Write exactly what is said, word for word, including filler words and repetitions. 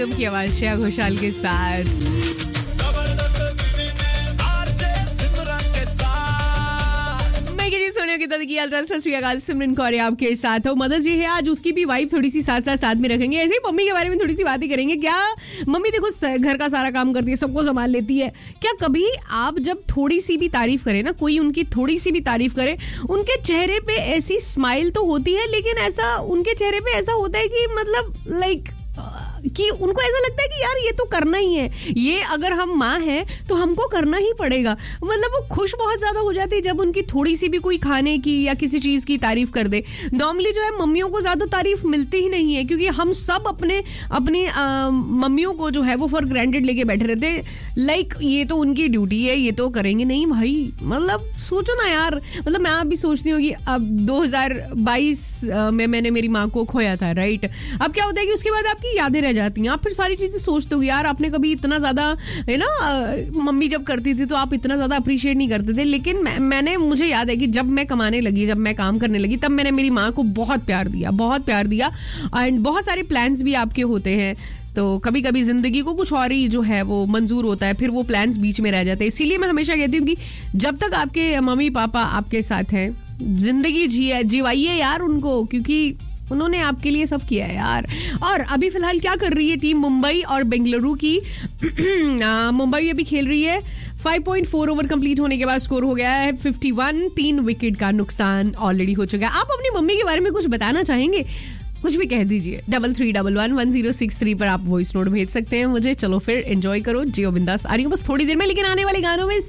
की आवाज श्रेया घोषाल के साथ। सोनिया की दादी की हालचाल सत श्री अकाल, सिमरन कौर आपके साथ हो। मदर्स डे है आज, उसकी भी वाइब थोड़ी सी साथ साथ साथ में रखेंगे। ऐसे ही मम्मी के बारे में थोड़ी सी बातें करेंगे। क्या मम्मी देखो घर का सारा काम करती है, सबको संभाल लेती है। क्या कभी आप जब थोड़ी सी भी तारीफ करें ना, कोई उनकी थोड़ी सी भी तारीफ करे, उनके चेहरे पे ऐसी स्माइल तो होती है, लेकिन ऐसा उनके चेहरे पे ऐसा होता है कि मतलब लाइक कि उनको ऐसा लगता है कि यार ये तो करना ही है, ये अगर हम माँ हैं तो हमको करना ही पड़ेगा। मतलब वो खुश बहुत ज्यादा हो जाती है जब उनकी थोड़ी सी भी कोई खाने की या किसी चीज की तारीफ कर दे। नॉर्मली जो है मम्मियों को ज्यादा तारीफ मिलती ही नहीं है, क्योंकि हम सब अपने अपनी मम्मियों को जो है वो फॉर ग्रांटेड लेके बैठे रहते हैं। लाइक ये तो उनकी ड्यूटी है, ये तो करेंगे नहीं भाई। मतलब सोचो ना यार, मतलब मैं आप भी सोचती हूँ कि अब दो हज़ार बाईस में मैंने मेरी माँ को खोया था, राइट। अब क्या होता है कि उसके बाद आपकी यादें रह जाती हैं, आप फिर सारी चीजें सोचते हो यार आपने कभी इतना ज्यादा है ना, मम्मी जब करती थी तो आप इतना ज्यादा अप्रिशिएट नहीं करते थे। लेकिन मैं, मैंने मुझे याद है कि जब मैं कमाने लगी, जब मैं काम करने लगी, तब मैंने मेरी माँ को बहुत प्यार दिया, बहुत प्यार दिया। एंड बहुत सारे प्लान्स भी आपके होते हैं, तो कभी कभी जिंदगी को कुछ और ही जो है वो मंजूर होता है, फिर वो प्लान्स बीच में रह जाते हैं। इसीलिए मैं हमेशा कहती हूँ कि जब तक आपके मम्मी पापा आपके साथ हैं, जिंदगी जिए जिवाइए यार उनको, क्योंकि उन्होंने आपके लिए सब किया है यार। और अभी फिलहाल क्या कर रही है टीम मुंबई और बेंगलुरु की? मुंबई अभी खेल रही है, five point four over complete होने के बाद स्कोर हो गया है इक्यावन, तीन विकेट का नुकसान ऑलरेडी हो चुका है। आप अपनी मम्मी के बारे में कुछ बताना चाहेंगे? कुछ भी कह दीजिए, double three double one one zero six three पर आप वॉइस नोट भेज सकते हैं मुझे। चलो फिर एंजॉय करो, जियो बिंदास। आ रही हूँ बस थोड़ी देर में, लेकिन आने वाले गानों में